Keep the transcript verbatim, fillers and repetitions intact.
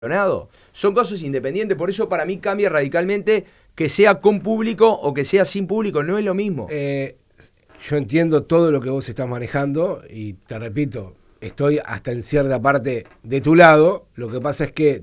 Son cosas independientes, por eso para mí cambia radicalmente que sea con público o que sea sin público, no es lo mismo. Eh, yo entiendo todo lo que vos estás manejando y te repito, estoy hasta en cierta parte de tu lado. Lo que pasa es que